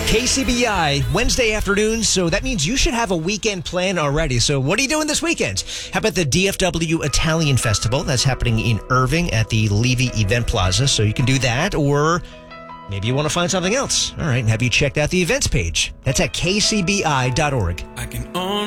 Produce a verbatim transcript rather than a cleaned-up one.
K C B I, Wednesday afternoon, so that means you should have a weekend plan already. So what are you doing this weekend? How about the D F W Italian Festival? That's happening in Irving at the Levy Event Plaza, so you can do that, or maybe you want to find something else. All right, and have you checked out the events page? That's at k c b i dot org. I can only